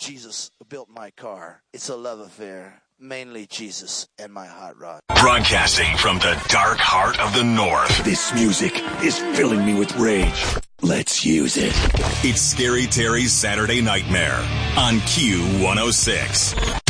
Jesus who built my car. It's a love affair. Mainly Jesus and my hot rod. Broadcasting from the dark heart of the North. This music is filling me with rage. Let's use it. It's Scary Terry's Saturday Nightmare on Q106.